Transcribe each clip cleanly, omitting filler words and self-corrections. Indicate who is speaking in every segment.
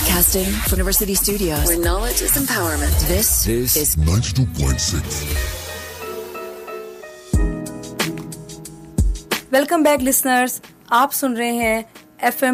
Speaker 1: Broadcasting from University Studios, where knowledge is empowerment. This is
Speaker 2: 92.6.
Speaker 3: Welcome back listeners, आप सुन रहे हैं FM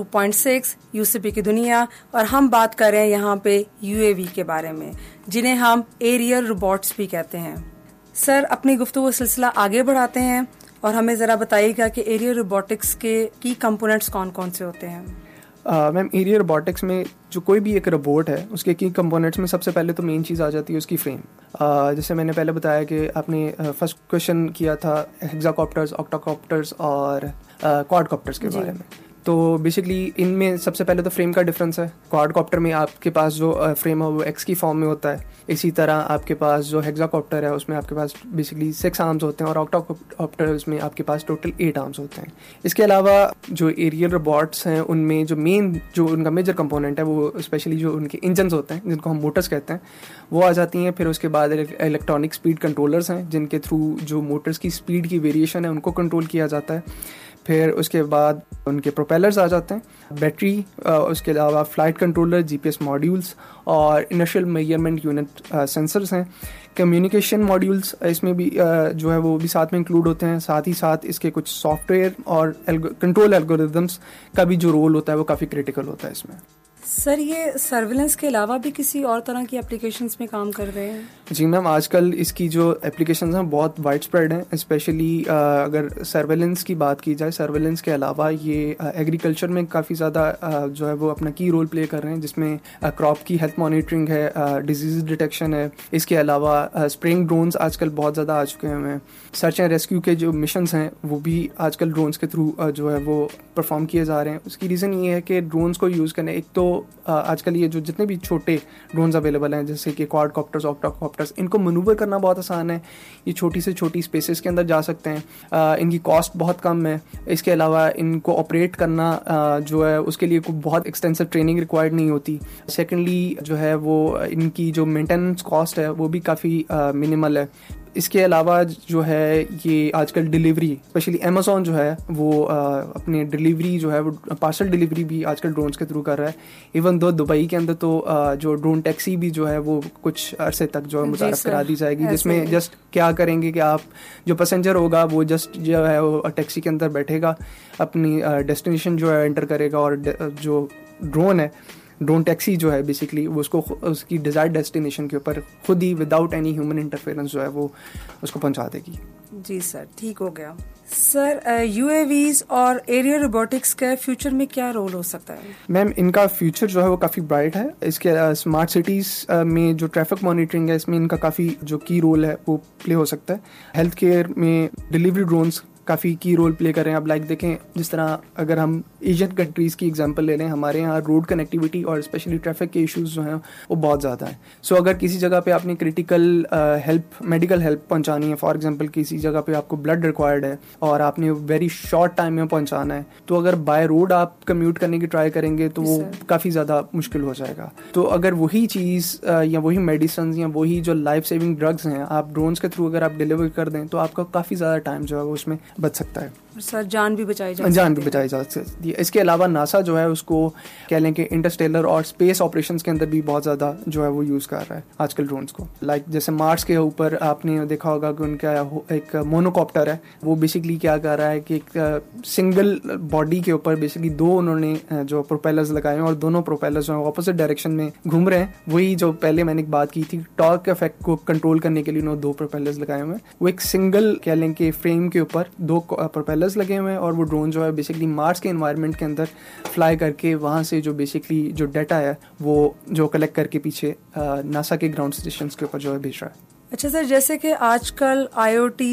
Speaker 3: 92.6 UCP की दुनिया और हम बात कर रहे हैं यहाँ पे UAV के बारे में, जिन्हें हम एरियल रोबोट्स भी कहते हैं। सर, अपनी गुफ्तगू सिलसिला आगे बढ़ाते हैं और हमें ज़रा बताइएगा कि एरियल रोबोटिक्स के की कंपोनेंट्स कौन कौन से होते हैं।
Speaker 4: मैम, एरियल रोबोटिक्स में जो कोई भी एक रोबोट है उसके की कंपोनेंट्स में सबसे पहले तो मेन चीज़ आ जाती है उसकी फ्रेम। जैसे मैंने पहले बताया कि आपने फर्स्ट क्वेश्चन किया था हेक्साकॉप्टर्स, ऑक्टोकॉप्टर्स और क्वाडकॉप्टर्स के बारे में। तो बेसिकली इनमें सबसे पहले तो फ्रेम का डिफरेंस है। क्वाडकॉप्टर में आपके पास जो फ्रेम है वो एक्स की फॉर्म में होता है। इसी तरह आपके पास जो हेक्साकॉप्टर है उसमें आपके पास बेसिकली 6 आर्म्स होते हैं और ऑक्टोकॉप्टर्स में आपके पास टोटल 8 आर्म्स होते हैं। इसके अलावा जो एरियल रोबोट्स हैं उनमें जो मेन जो उनका मेजर कंपोनेंट है वो स्पेशली जो उनके इंजन्स होते हैं जिनको हम मोटर्स कहते हैं वो आ जाती हैं। फिर उसके बाद इलेक्ट्रॉनिक स्पीड कंट्रोलर्स हैं जिनके थ्रू जो मोटर्स की स्पीड की वेरिएशन है उनको कंट्रोल किया जाता है। फिर उसके बाद उनके प्रोपेलर्स आ जाते हैं, बैटरी, उसके अलावा फ्लाइट कंट्रोलर, जीपीएस मॉड्यूल्स और इनिशियल मेजरमेंट यूनिट सेंसर्स हैं। कम्युनिकेशन मॉड्यूल्स इसमें भी जो है वो भी साथ में इंक्लूड होते हैं। साथ ही साथ इसके कुछ सॉफ्टवेयर और कंट्रोल एल्गोरिदम्स का भी जो रोल होता है वो काफ़ी क्रिटिकल होता है इसमें।
Speaker 3: सर, ये सर्विलेंस के अलावा भी किसी और तरह की एप्लीकेशंस में काम कर रहे हैं?
Speaker 4: जी मैम, आजकल इसकी जो एप्लीकेशंस हैं बहुत वाइड स्प्रेड हैं। स्पेशली अगर सर्विलेंस की बात की जाए, सर्विलेंस के अलावा ये एग्रीकल्चर में काफ़ी ज़्यादा जो है वो अपना की रोल प्ले कर रहे हैं, जिसमें क्रॉप की हेल्थ मॉनिटरिंग है, डिजीज डिटेक्शन है। इसके अलावा स्प्रेइंग ड्रोन्स आजकल बहुत ज़्यादा आ चुके हैं। सर्च एंड रेस्क्यू के जो मिशंस हैं वो भी आजकल ड्रोन्स के थ्रू जो है वो परफॉर्म किए जा रहे हैं। उसकी रीज़न ये है कि ड्रोन्स को यूज़ करने, एक तो आजकल ये जो जितने भी छोटे ड्रोन्स अवेलेबल हैं जैसे कि क्वाडकॉप्टर्स, ऑक्टोकॉप्टर्स, इनको मनूवर करना बहुत आसान है। ये छोटी से छोटी स्पेसेस के अंदर जा सकते हैं। इनकी कॉस्ट बहुत कम है। इसके अलावा इनको ऑपरेट करना जो है उसके लिए कोई बहुत एक्सटेंसिव ट्रेनिंग रिक्वायर्ड नहीं होती। सेकेंडली जो है वो इनकी जो मेंटेनेंस कॉस्ट है वो भी काफ़ी मिनिमल है। इसके अलावा जो है ये आजकल डिलीवरी, स्पेशली अमेज़ॉन जो है वो अपने डिलीवरी जो है वो पार्सल डिलीवरी भी आजकल ड्रोन्स के थ्रू कर रहा है। इवन दो दुबई के अंदर तो जो ड्रोन टैक्सी भी जो है वो कुछ अरसे तक जो है मुतारफ करा दी जाएगी, जिसमें जस्ट क्या करेंगे कि आप जो पैसेंजर होगा वो जस्ट जो है वो टैक्सी के अंदर बैठेगा, अपनी डेस्टिनेशन जो है एंटर करेगा और जो ड्रोन है, ड्रोन टैक्सी जो है बेसिकली वो उसको उसकी डिजायर्ड डेस्टिनेशन के ऊपर खुद ही विदाउट एनी ह्यूमन इंटरफेरेंस जो है वो उसको पहुंचा देगी।
Speaker 3: जी सर, ठीक हो गया। सर, UAVs और एरियल रोबोटिक्स का फ्यूचर में क्या रोल हो सकता है?
Speaker 4: मैम, इनका फ्यूचर जो है वो काफ़ी ब्राइट है। इसके स्मार्ट सिटीज़ में जो ट्रैफिक मॉनिटरिंग है इसमें इनका काफ़ी जो की रोल है वो प्ले हो सकता है। हेल्थ केयर में डिलीवरी ड्रोन्स काफ़ी की रोल प्ले कर रहे हैं। आप लाइक देखें, जिस तरह अगर हम एशियन कंट्रीज़ की एग्जांपल ले लें, हमारे यहाँ रोड कनेक्टिविटी और स्पेशली ट्रैफिक के इश्यूज जो हैं वो बहुत ज़्यादा है। सो अगर किसी जगह पे आपने क्रिटिकल हेल्प, मेडिकल हेल्प पहुँचानी है, फॉर एग्जांपल किसी जगह पे आपको ब्लड रिक्वायर्ड है और आपने वेरी शॉर्ट टाइम में पहुँचाना है, तो अगर बाय रोड आप कम्यूट करने की ट्राई करेंगे तो वो काफ़ी ज़्यादा मुश्किल हो जाएगा। तो अगर वही चीज़ या वही मेडिसिन या वही जो लाइफ सेविंग ड्रग्स हैं आप ड्रोन्स के थ्रू अगर आप डिलीवर कर दें तो आपका काफ़ी ज़्यादा टाइम जो है वो उसमें बच सकता है।
Speaker 3: सर, जान भी बचाई जा सकती है।
Speaker 4: इसके अलावा नासा जो है उसको कह लें कि इंटरस्टेलर और स्पेस ऑपरेशंस के अंदर भी बहुत ज़्यादा जो है वो यूज़ कर रहा है आजकल ड्रोन्स को। लाइक जैसे मार्स के ऊपर आपने देखा होगा कि उनका एक मोनोकॉप्टर है, वो बेसिकली क्या कर रहा है कि एक सिंगल बॉडी के ऊपर बेसिकली दो उन्होंने जो प्रोपेलर्स लगाए हैं और दोनों प्रोपेलर्स जो है ऑपोजिट डायरेक्शन में घूम रहे हैं। वही जो पहले मैंने बात की थी, टॉर्क इफेक्ट को कंट्रोल करने के लिए उन्होंने 2 प्रोपेलर्स लगाए हुए हैं। वो एक सिंगल कह लें कि फ्रेम के ऊपर 2 प्रोपेलर्स लगे हुए हैं और वो ड्रोन जो है बेसिकली मार्स के एनवायरनमेंट के अंदर फ्लाई करके वहाँ से जो बेसिकली जो डाटा है वो जो कलेक्ट करके पीछे नासा के ग्राउंड स्टेशंस के ऊपर जो है भेज रहा है।
Speaker 3: अच्छा सर, जैसे कि आजकल IoT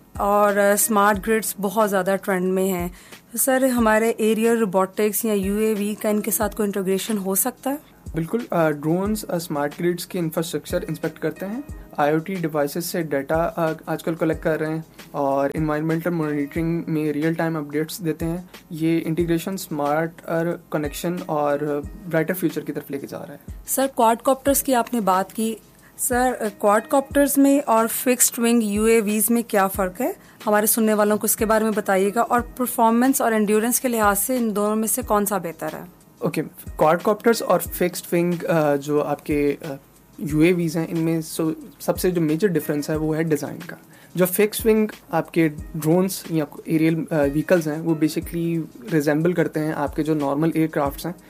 Speaker 3: और स्मार्ट ग्रिड्स बहुत ज़्यादा ट्रेंड में हैं, तो सर हमारे एरियल रोबोटिक्स या UAV का इनके साथ कोई इंटीग्रेशन हो सकता है?
Speaker 4: बिल्कुल, ड्रोन्स स्मार्ट ग्रिड्स के इंफ्रास्ट्रक्चर इंस्पेक्ट करते हैं, IoT डिवाइसेस से डाटा आजकल कलेक्ट कर रहे हैं और इन्वायरमेंटल मॉनिटरिंग में रियल टाइम अपडेट्स देते हैं। ये इंटीग्रेशन स्मार्ट कनेक्शन और ब्राइटर फ्यूचर की तरफ लेके जा रहा है।
Speaker 3: सर, क्वाडकॉप्टर्स की आपने बात की। सर, क्वाडकॉप्टर्स में और फिक्स्ड विंग UAVs में क्या फ़र्क है? हमारे सुनने वालों को इसके बारे में बताइएगा और परफॉर्मेंस और एंड्योरेंस के लिहाज से इन दोनों में से कौन सा बेहतर है?
Speaker 4: ओके, क्वाडकॉप्टर्स और फिक्स्ड विंग जो आपके UAVs हैं, इनमें सबसे जो मेजर डिफरेंस है वो है डिज़ाइन का। जो फिक्स विंग आपके ड्रोन्स या एरियल व्हीकल्स हैं वो बेसिकली रिजेंबल करते हैं आपके जो नॉर्मल एयरक्राफ्ट्स हैं।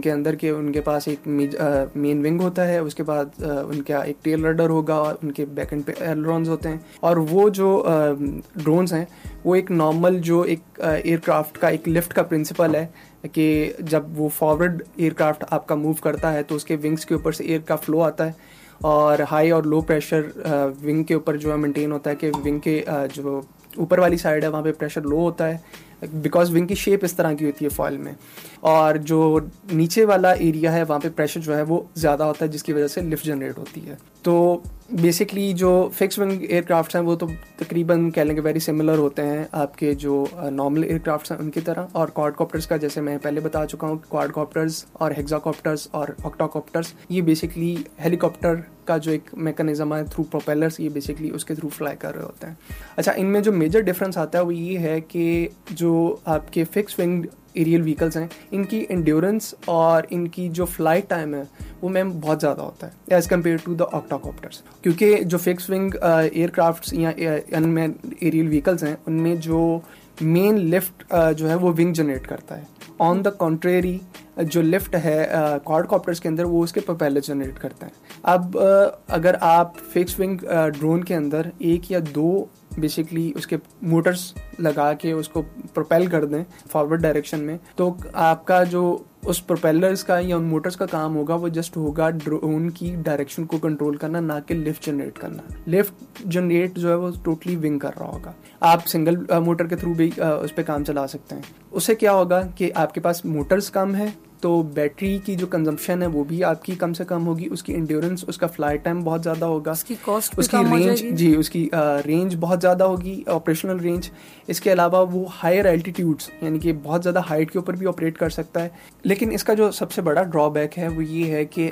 Speaker 4: उनके पास एक मेन विंग होता है, उसके बाद उनका एक टेल रडर होगा और उनके बैक एंड पे एलरॉन्स होते हैं। और वो जो ड्रोन्स हैं वो एक नॉर्मल जो एक एयरक्राफ्ट का एक लिफ्ट का प्रिंसिपल है कि जब वो फॉरवर्ड एयरक्राफ्ट आपका मूव करता है तो उसके विंग्स के ऊपर से एयर का फ्लो आता है और हाई और लो प्रेशर विंग के ऊपर जो है मेंटेन होता है कि विंग के जो ऊपर वाली साइड है वहाँ पे प्रेशर लो होता है, बिकॉज विंग की शेप इस तरह की होती है फॉइल में, और जो नीचे वाला एरिया है वहाँ पे प्रेशर जो है वो ज़्यादा होता है जिसकी वजह से लिफ्ट जनरेट होती है। तो बेसिकली जो फिक्स विंग एयरक्राफ्ट्स हैं वो तो तकरीबन कह लेंगे वेरी सिमिलर होते हैं आपके जो नॉर्मल एयरक्राफ्ट्स हैं उनकी तरह। और क्वाडकॉप्टर्स का जैसे मैं पहले बता चुका हूँ, क्वाडकॉप्टर्स और हेक्साकॉप्टर्स और ऑक्टाकॉप्टर्स ये बेसिकली हेलीकॉप्टर का जो एक मैकेनिज्म है थ्रू प्रोपेलर्स, ये बेसिकली उसके थ्रू फ्लाई कर रहे होते हैं। अच्छा, इनमें जो मेजर डिफरेंस आता है वो ये है कि जो आपके फिक्स विंग एरियल व्हीकल्स हैं इनकी एंड्योरेंस और इनकी जो फ्लाइट टाइम है वो मैम बहुत ज़्यादा होता है एज़ कम्पेयर टू द ऑक्टाकॉप्टर्स, क्योंकि जो फिक्स विंग एयरक्राफ्ट्स या अनमैन एरियल व्हीकल्स हैं उनमें जो मेन लिफ्ट जो है वो विंग जनरेट करता है। ऑन द कॉन्ट्रेरी जो लिफ्ट है क्वाडकॉप्टर्स के अंदर वो उसके प्रोपेलर जनरेट करता है। अब अगर आप फिक्स विंग ड्रोन के अंदर एक या दो बेसिकली उसके मोटर्स लगा के उसको प्रोपेल कर दें फॉरवर्ड डायरेक्शन में, तो आपका जो उस प्रोपेलर्स का या उन मोटर्स का काम होगा वो जस्ट होगा ड्रोन की डायरेक्शन को कंट्रोल करना, ना कि लिफ्ट जनरेट करना। लिफ्ट जनरेट जो है वो टोटली विंग कर रहा होगा। आप सिंगल मोटर के थ्रू भी उस पर काम चला सकते हैं। उससे क्या होगा कि आपके पास मोटर्स कम है तो बैटरी की जो कंजम्पशन है वो भी आपकी कम से कम होगी, उसकी एंड्योरेंस, उसका फ्लाइट टाइम बहुत ज़्यादा होगा,
Speaker 3: उसकी कॉस्ट,
Speaker 4: उसकी रेंज, जी उसकी रेंज बहुत ज़्यादा होगी, ऑपरेशनल रेंज। इसके अलावा वो हायर एल्टीट्यूड्स यानी कि बहुत ज़्यादा हाइट के ऊपर भी ऑपरेट कर सकता है। लेकिन इसका जो सबसे बड़ा ड्रॉबैक है वो ये है कि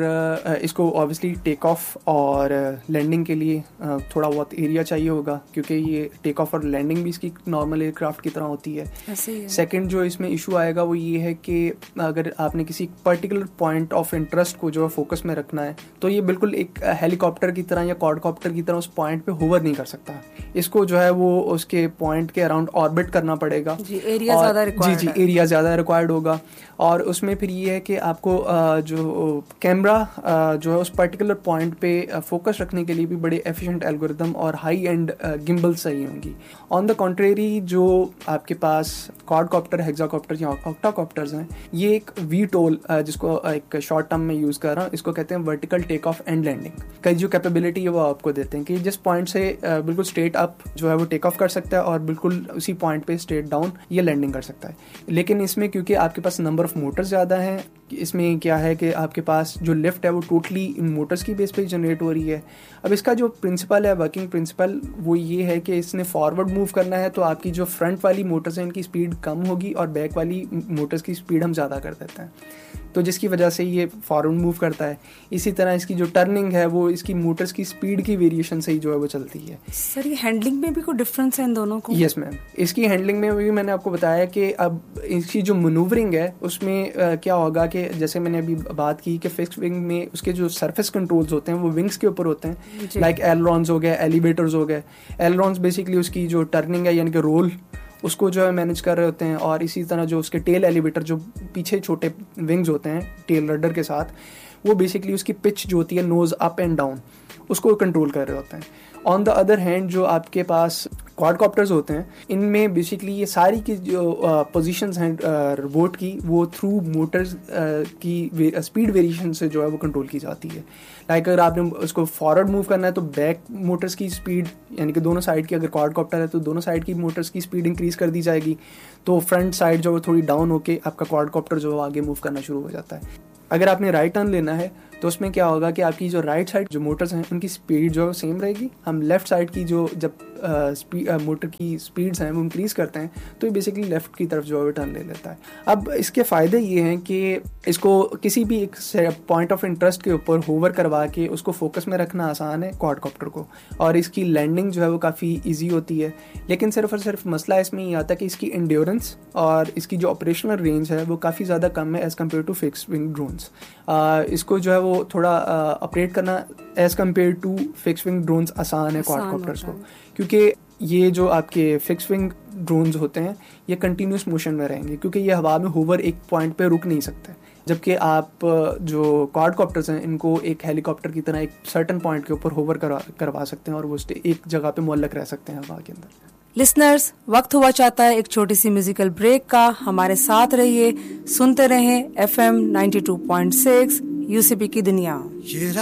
Speaker 4: अगर इसको ऑब्वियसली टेक ऑफ और लैंडिंग के लिए थोड़ा बहुत एरिया चाहिए होगा, क्योंकि ये टेक ऑफ और लैंडिंग भी इसकी नॉर्मल एयरक्राफ्ट की तरह होती है। सेकेंड जो इसमें इशू आएगा वो ये है कि अगर आपने किसी पर्टिकुलर पॉइंट ऑफ इंटरेस्ट को जो है फोकस में रखना है तो ये बिल्कुल एक हेलीकॉप्टर की तरह या क्वाडकॉप्टर की तरह उस पॉइंट पे होवर नहीं कर सकता। इसको जो है वो उसके पॉइंट के अराउंड ऑर्बिट करना पड़ेगा।
Speaker 3: एरिया ज़्यादा रिक्वायर्ड है।
Speaker 4: एरिया ज़्यादा रिक्वायर्ड होगा। और उसमें फिर ये है कि आपको जो कैमरा जो है उस पर्टिकुलर पॉइंट पे फोकस रखने के लिए भी बड़े एफिशिएंट एल्गोरिदम और हाई एंड गिम्बल चाहिए होंगी। ऑन द कॉन्ट्रेरी जो आपके पास क्वाडकॉप्टर, हेक्साकॉप्टर या ऑक्टाकॉप्टर्स हैं, ये एक VTOL जिसको एक शॉर्ट टर्म में यूज़ कर रहा हूँ, इसको कहते हैं vertical take off and landing का जो कैपेबिलिटी है वो आपको देते हैं कि जिस पॉइंट से बिल्कुल स्ट्रेट अप जो है वो टेक ऑफ कर सकता है और बिल्कुल उसी पॉइंट पे स्ट्रेट डाउन ये लैंडिंग कर सकता है। लेकिन इसमें क्योंकि आपके पास नंबर ऑफ मोटर्स ज़्यादा हैं, इसमें क्या है कि आपके पास जो लिफ्ट है वो टोटली इन मोटर्स की बेस पे जनरेट हो रही है। अब इसका जो प्रिंसिपल है, वर्किंग प्रिंसिपल, वो ये है कि इसने फॉरवर्ड मूव करना है तो आपकी जो फ्रंट वाली मोटर्स हैं इनकी स्पीड कम होगी और बैक वाली मोटर्स की स्पीड हम ज़्यादा कर देते हैं, तो जिसकी वजह से ये फॉरवर्ड मूव करता है। इसी तरह इसकी जो टर्निंग है वो इसकी मोटर्स की स्पीड की वेरिएशन से ही जो है वो चलती है।
Speaker 3: सर ये हैंडलिंग में भी कोई डिफरेंस है इन दोनों को?
Speaker 4: यस मैम, इसकी हैंडलिंग में भी मैंने आपको बताया कि अब इसकी जो मनूवरिंग है उसमें क्या होगा कि जैसे मैंने अभी बात की कि फिक्स विंग में उसके जो सरफेस कंट्रोल्स होते हैं वो विंग्स के ऊपर होते हैं, लाइक एलरॉन्स हो गए, एलिवेटर्स हो गए। एलरॉन्स बेसिकली उसकी जो टर्निंग है यानी कि रोल उसको जो है मैनेज कर रहे होते हैं, और इसी तरह जो उसके टेल एलिवेटर जो पीछे छोटे विंग्स होते हैं टेल रडर के साथ, वो बेसिकली उसकी पिच जो होती है नोज अप एंड डाउन उसको कंट्रोल कर रहे होते हैं। ऑन द अदर हैंड जो आपके पास क्वाडकॉप्टर्स होते हैं इनमें बेसिकली ये सारी की जो पोजीशंस हैं रोबोट की वो थ्रू मोटर्स की स्पीड वेरिएशन से जो है वो कंट्रोल की जाती है। लाइक अगर आपने उसको फॉरवर्ड मूव करना है तो बैक मोटर्स की स्पीड यानी कि दोनों साइड की, अगर क्वाडकॉप्टर है तो दोनों साइड की मोटर्स की स्पीड इंक्रीज कर दी जाएगी, तो फ्रंट साइड जो है थोड़ी डाउन होके आपका क्वाडकॉप्टर जो है आगे मूव करना शुरू हो जाता है। अगर आपने राइट टर्न लेना है तो उसमें क्या होगा कि आपकी जो राइट साइड जो मोटर्स हैं उनकी स्पीड जो है सेम रहेगी। हम लेफ्ट साइड की जो जब मोटर की स्पीड्स हैं वो इंक्रीज करते हैं तो ये बेसिकली लेफ्ट की तरफ जो है टर्न ले लेता है। अब इसके फ़ायदे ये हैं कि इसको किसी भी एक पॉइंट ऑफ इंटरेस्ट के ऊपर होवर करवा के उसको फोकस में रखना आसान है क्वाडकॉप्टर को, और इसकी लैंडिंग जो है वो काफ़ी ईजी होती है। लेकिन सिर्फ और सिर्फ मसला इसमें ये आता है कि इसकी एंड्योरेंस और इसकी जो ऑपरेशनल रेंज है वो काफ़ी ज़्यादा कम है as compare to fix wing drones. इसको जो है वो थोड़ा ऑपरेट करना as compare to fix wing drones आसान है क्वाडकॉप्टर्स को, क्योंकि ये जो आपके फिक्स विंग ड्रोन्स होते हैं ये कंटिन्यूस मोशन में रहेंगे क्योंकि ये हवा में होवर एक पॉइंट पे रुक नहीं सकते, जबकि आप जो क्वाडकॉप्टर्स हैं इनको एक हेलीकॉप्टर की तरह एक सर्टेन पॉइंट के ऊपर होवर करवा सकते हैं और वो एक जगह पे मुअल्लक रह सकते हैं हवा के अंदर।
Speaker 3: लिसनर्स, वक्त हुआ चाहता है एक छोटी सी म्यूजिकल ब्रेक का। हमारे साथ रहिए, सुनते रहें FM 92.6 यूसीपी की दुनिया।